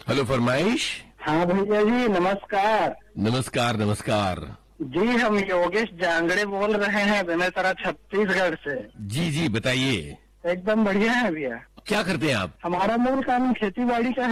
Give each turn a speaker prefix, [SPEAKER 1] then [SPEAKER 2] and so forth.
[SPEAKER 1] Hello फरमाइश।
[SPEAKER 2] हाँ भैया जी, नमस्कार।
[SPEAKER 1] नमस्कार नमस्कार।
[SPEAKER 2] जी हम योगेश जांगड़े बोल रहे हैं बेमेतरा छत्तीसगढ़ से।
[SPEAKER 1] जी जी बताइए।
[SPEAKER 2] एकदम बढ़िया है भैया।
[SPEAKER 1] क्या करते हैं आप?
[SPEAKER 2] हमारा मूल काम खेती बाड़ी का